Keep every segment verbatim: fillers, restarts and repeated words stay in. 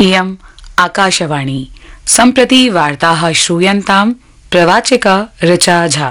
इयम् आकाशवाणी सम्प्रति वार्ताः श्रूयन्ताम् प्रवाचिका ऋचा झा।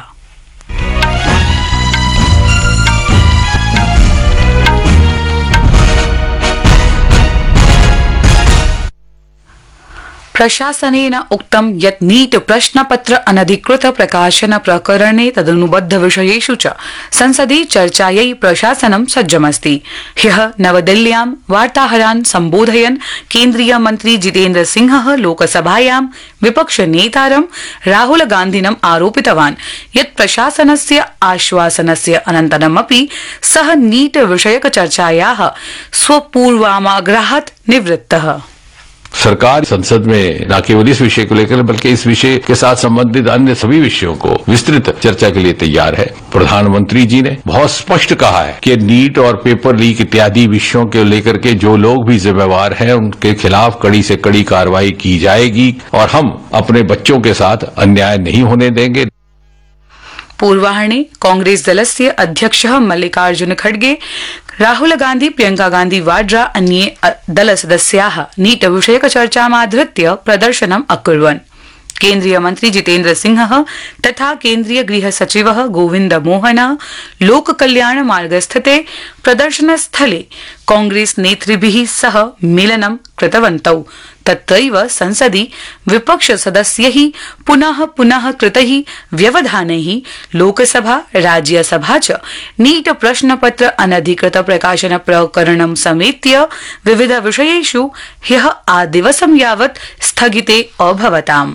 प्रशासनेन उक्तं यत् नीट प्रश्नपत्र अनधिकृत प्रकाशन प्रकरणे तदनुबद्ध विषयेषु च संसदि चर्चायै प्रशासनं सज्जमस्ति। ह्यः नवदिल्ल्यां वार्ताहरान् सम्बोधयन् केन्द्रीय मन्त्री जितेन्द्र सिंहः लोकसभायां विपक्षनेतारं राहुल गान्धिनम् आरोपितवान् यत् प्रशासनस्य आश्वासनस्य अनन्तरमपि सः नीट विषयक चर्चायाः स्वपूर्वाग्रहात् निवृत्तः। सरकार संसद में न केवल इस विषय को लेकर बल्कि इस विषय के साथ संबंधित अन्य सभी विषयों को विस्तृत चर्चा के लिए तैयार है। प्रधानमंत्री जी ने बहुत स्पष्ट कहा है कि नीट और पेपर लीक इत्यादि विषयों को लेकर के जो लोग भी जिम्मेवार हैं उनके खिलाफ कड़ी से कड़ी कार्रवाई की जाएगी और हम अपने बच्चों के साथ अन्याय नहीं होने देंगे। पूर्वाह्ने कांग्रेस दलस्य अध्यक्षः मल्लिकार्जुन खड़गे, राहुल गांधी, प्रियंका गांधी वाड्रा अन्ये दलसदस्याः नीट विषयक चर्चामाधृत्य प्रदर्शनम् अकुर्वन्। केन्द्रीय मन्त्री जितेन्द्र सिंहः तथा केन्द्रीय गृह सचिवः गोविन्द मोहनः लोककल्याण मार्गस्थिते प्रदर्शनस्थले कांग्रेस नेतृभिः सह मेलनं कृतवन्तौ। तत्रैव संसदि विपक्ष सदस्यैः पुनः पुनः कृतैः व्यवधानैः लोकसभा राज्यसभा च नीट प्रश्नपत्र अनधिकृत प्रकाशन प्रकरणं समेत्य विविध विषयेषु ह्यः आदिवसं यावत् स्थगिते अभवताम्।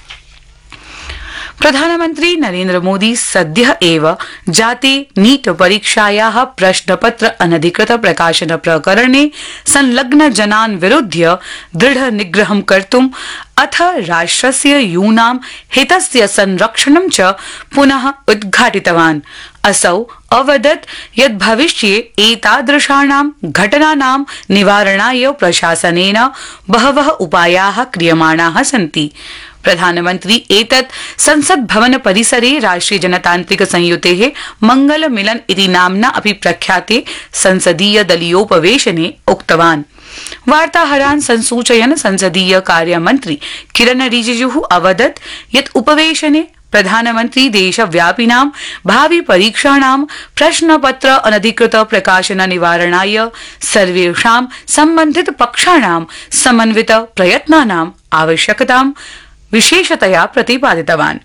प्रधानमन्त्री नरेन्द्र मोदी सद्यः एव जाते नीट परीक्षायाः प्रश्नपत्र अनधिकृत प्रकाशन प्रकरणे संलग्न जनान् विरुध्य दृढ निग्रहं कर्तुम् अथ राष्ट्रस्य यूनां हितस्य संरक्षणं च पुनः उद्घाटितवान्। असौ अवदत् यत् भविष्ये एतादृशानां घटनानां निवारणाय प्रशासनेन बहवः उपायाः क्रियमाणाः सन्ति। प्रधानमन्त्री एतत् संसद भवन परिसरे राष्ट्रिय जनतान्त्रिक संयुतेः मंगल मिलन इति नाम्ना अपि प्रख्याते संसदीय दलीयोपवेशने उक्तवान्। वार्ताहरान् संसूचयन् संसदीय कार्यमन्त्री किरण रिजिजुः अवदत् यत् उपवेशने प्रधानमन्त्री देशव्यापिनां भावि परीक्षाणां प्रश्नपत्र अनधिकृत प्रकाशन निवारणाय सर्वेषां सम्बन्धित पक्षाणां समन्वित प्रयत्नानाम् आवश्यकतां विशेषतया प्रतिपादितवान्।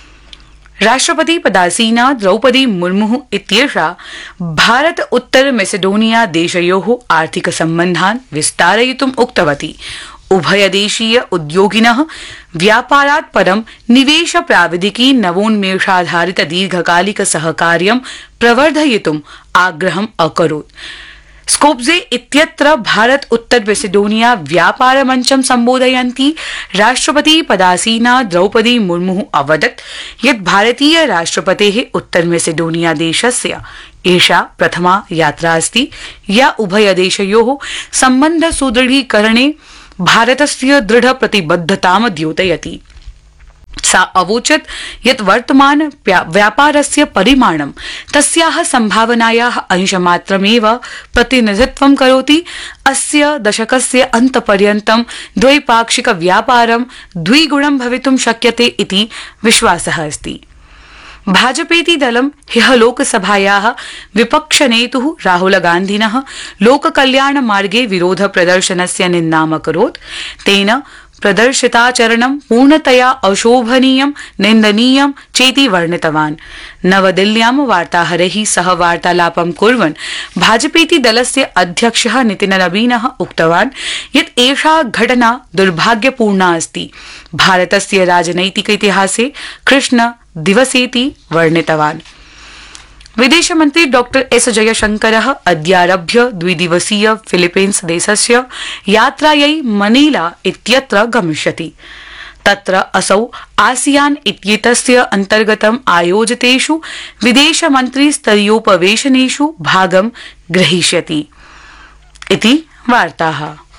राष्ट्रपति पदासीना द्रौपदी मुर्मुः इत्येषा भारत उत्तर मैसेडोनिया देशयोः आर्थिक सम्बन्धान् विस्तारयितुम् उक्तवती। उभयदेशीय उद्योगिनः व्यापारात् परं निवेश प्राविधिकी नवोन्मेषाधारित दीर्घकालिक सहकार्यं प्रवर्धयितुम् आग्रहम् अकरोत्। स्कोप्जे इत्यत्र भारत उत्तर मैसेडोनिया व्यापार मंचं संबोधयन्ती राष्ट्रपति पदासीना द्रौपदी मुर्मुः अवदत् यत् भारतीय राष्ट्रपतेः उत्तर मैसेडोनिया देशस्य एषा प्रथमा यात्रा अस्ति या उभयदेशयोः सम्बन्ध सुदृढीकरणे भारतस्य दृढ प्रतिबद्धतां द्योतयति। सा अवोचत् यत् वर्तमान व्यापारस्य परिमाणं तस्याः संभावनायाः अंशमात्रमेव प्रतिनिधित्वं करोति। अस्य दशकस्य अन्तपर्यन्तं द्वैपाक्षिक व्यापारं द्विगुणं भवितुं शक्यते इति विश्वासः अस्ति। भाजपेति दलं ह्यः लोकसभायाः विपक्षनेतुः राहुल गान्धिनः लोककल्याण मार्गे विरोध प्रदर्शनस्य निन्दाम् अकरोत्। तेन प्रदर्शिताचरणं पूर्णतया अशोभनीयं निन्दनीयं चेति वर्णितवान्। नवदिल्ल्यां वार्ताहरैः सह वार्तालापं कुर्वन् भाजपेति दलस्य अध्यक्षः नितिन नवीनः उक्तवान् यत् एषा घटना दुर्भाग्यपूर्णा अस्ति। भारतस्य राजनैतिक इतिहासे कृष्ण दिवसेति वर्णितवान्। विदेशमन्त्री डॉक्टर एस जयशंकरः अद्यारभ्य द्विदिवसीय फिलीपीन्स देशस्य यात्रायै मनीला इत्यत्र गमिष्यति। तत्र असौ आसियान इत्येतस्य अन्तर्गतम् आयोजितेषु विदेशमन्त्री स्तरीयोपवेशनेषु भागं ग्रहीष्यति इति वार्ताः।